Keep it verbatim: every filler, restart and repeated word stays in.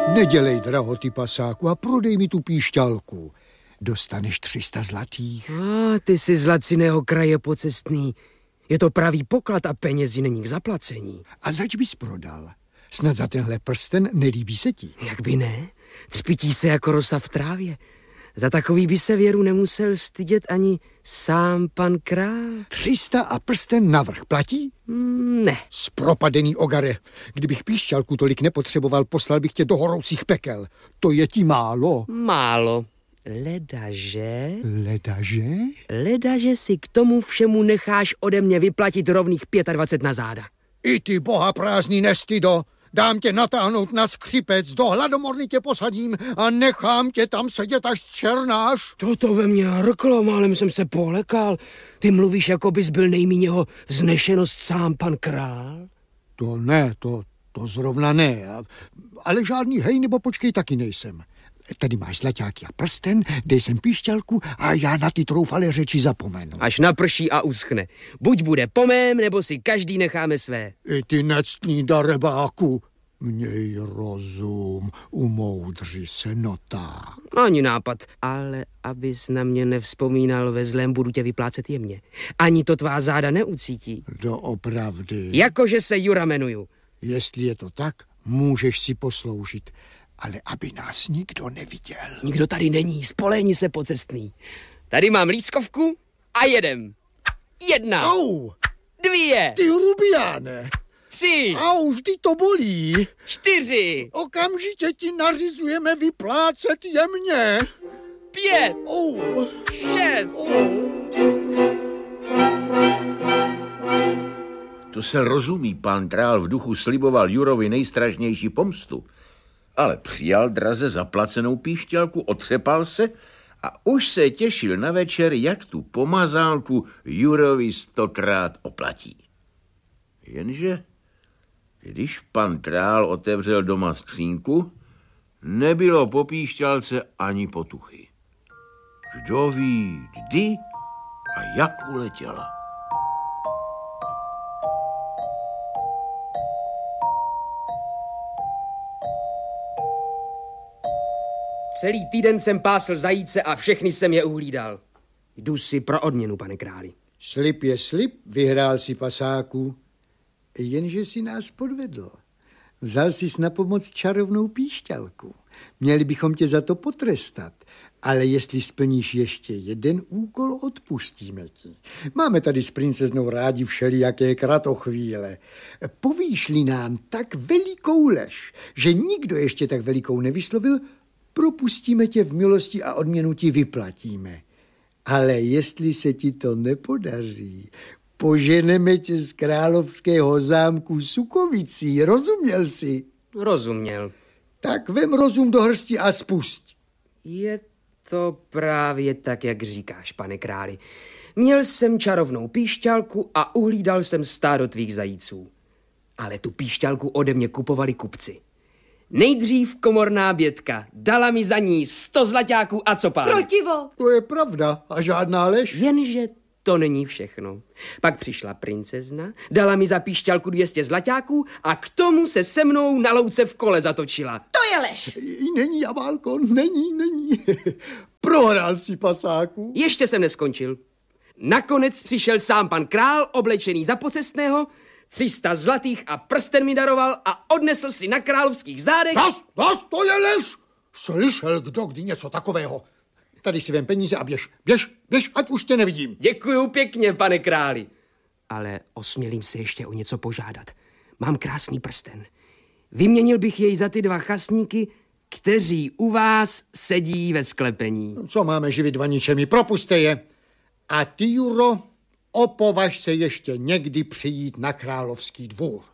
Nedělej drahoty, pasáku, a prodej mi tu píšťalku. Dostaneš tři sta zlatých. A ty jsi z laciného kraje pocestný. Je to pravý poklad a penězi není k zaplacení. A zač bys prodal? Snad za tenhle prsten nelíbí se ti. Jak by ne? Třpití se jako rosa v trávě. Za takový by se věru nemusel stydět ani sám pan král. Tři sta a prsten navrch platí? Mm, ne. Zpropadený ogare. Kdybych píšťalku tolik nepotřeboval, poslal bych tě do horoucích pekel. To je ti málo. Málo. Ledaže? Ledaže? Ledaže si k tomu všemu necháš ode mě vyplatit rovných dvacet pět na záda. I ty boha prázdný nestydo. Dám tě natáhnout na skřipec, do hladomorny tě posadím a nechám tě tam sedět, až zčernáš. Toto ve mně hrklo, málem jsem se polekal. Ty mluvíš, jako bys byl nejmíň jeho vznešenost sám pan král? To ne, to, to zrovna ne. Ale žádný hej nebo počkej taky nejsem. Tady máš zlaťáky a prsten, dej sem píšťalku a já na ty troufalé řeči zapomenu. Až naprší a uschne. Buď bude po mém, nebo si každý necháme své. I ty nectný darebáku. Měj rozum, umoudři se, no tak. Ani nápad, ale abys na mě nevzpomínal ve zlém, budu tě vyplácet jemně. Ani to tvá záda neucítí. Doopravdy. Jakože se Jura jmenuju. Jestli je to tak, můžeš si posloužit. Ale aby nás nikdo neviděl. Nikdo tady není, spolehni se pocestný. Tady mám lískovku a jedem. Jedna. Au! Dvě. Ty rubiáne. Tři. Au, vždy to bolí. Čtyři. Okamžitě ti nařizujeme vyplácet jemně. Pět. Au. Šest. Au. To se rozumí, pán král v duchu sliboval Jurovi nejstrašnější pomstu. Ale přijal draze zaplacenou píšťalku, otřepal se a už se těšil na večer, jak tu pomazálku Jurovi stokrát oplatí. Jenže, když pan král otevřel doma skřínku, nebylo po píšťalce ani potuchy. Kdo ví, kdy a jak uletěla. Celý týden jsem pásl zajíce a všechny jsem je uhlídal. Jdu si pro odměnu, pane králi. Slib je slib, vyhrál si pasáku, jenže si nás podvedl. Vzal jsi na pomoc čarovnou píšťalku. Měli bychom tě za to potrestat, ale jestli splníš ještě jeden úkol, odpustíme ti. Máme tady s princeznou rádi všelijaké kratochvíle. Povíš-li nám tak velikou lež, že nikdo ještě tak velikou nevyslovil, propustíme tě v milosti a odměnu ti vyplatíme. Ale jestli se ti to nepodaří, poženeme tě z královského zámku Sukovicí, rozuměl jsi? Rozuměl. Tak vem rozum do hrsti a spusť. Je to právě tak, jak říkáš, pane králi. Měl jsem čarovnou píšťalku a uhlídal jsem stádo tvých zajíců. Ale tu píšťalku ode mě kupovali kupci. Nejdřív komorná bětka dala mi za ní sto zlaťáků a copán. Protivo. To je pravda a žádná lež. Jenže to není všechno. Pak přišla princezna, dala mi za píšťalku dvě stě zlaťáků a k tomu se se mnou na louce v kole zatočila. To je lež. I není, Javálko, není, není. Prohrál si, pasáku. Ještě jsem neskončil. Nakonec přišel sám pan král, oblečený za pocestného, tři sta zlatých a prsten mi daroval a odnesl si na královských zádech. Das, das, to je lež. Slyšel kdo kdy něco takového. Tady si vem peníze a běž, běž, běž, ať už tě nevidím. Děkuju pěkně, pane králi. Ale osmělím se ještě o něco požádat. Mám krásný prsten. Vyměnil bych jej za ty dva chasníky, kteří u vás sedí ve sklepení. Co máme živit vaničemi, propuste je. A ty, Juro, opovaž se ještě někdy přijít na královský dvůr.